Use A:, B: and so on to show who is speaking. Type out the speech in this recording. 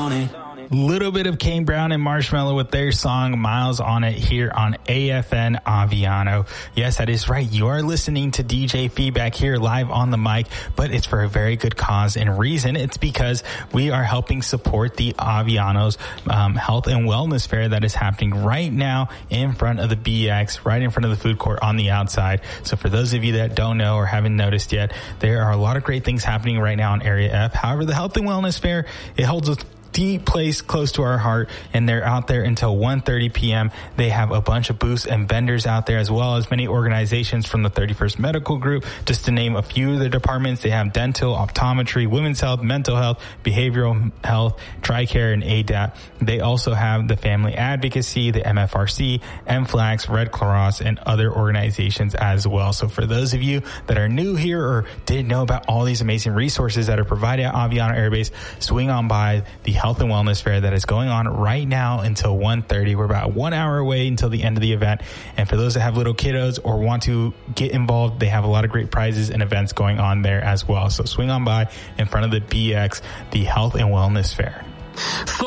A: on it.
B: Little bit of Kane Brown and Marshmello with their song Miles on It here on AFN Aviano. Yes, that is right. You are listening to DJ Feedback here live on the mic, but it's for a very good cause and reason. It's because we are helping support the Aviano's health and wellness fair that is happening right now in front of the BX, right in front of the food court on the outside. So for those of you that don't know or haven't noticed yet, there are a lot of great things happening right now in Area F. However, the health and wellness fair, it holds a deep place close to our heart, and they're out there until 1:30 p.m. They have a bunch of booths and vendors out there, as well as many organizations from the 31st Medical Group, just to name a few of the departments. They have dental, optometry, women's health, mental health, behavioral health, TRICARE, and ADAP. They also have the family advocacy, the MFRC, MFLAX, Red Cross, and other organizations as well. So for those of you that are new here or didn't know about all these amazing resources that are provided at Aviano Air Base, swing on by the Health and Wellness Fair that is going on right now until 1:30. We're about 1 hour away until the end of the event. And for those that have little kiddos or want to get involved, they have a lot of great prizes and events going on there as well. So swing on by in front of the BX, the Health and Wellness Fair.